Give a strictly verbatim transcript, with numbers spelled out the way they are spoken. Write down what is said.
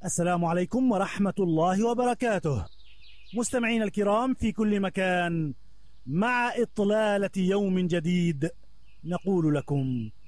السلام عليكم ورحمة الله وبركاته. مستمعين الكرام في كل مكان، مع إطلالة يوم جديد نقول لكم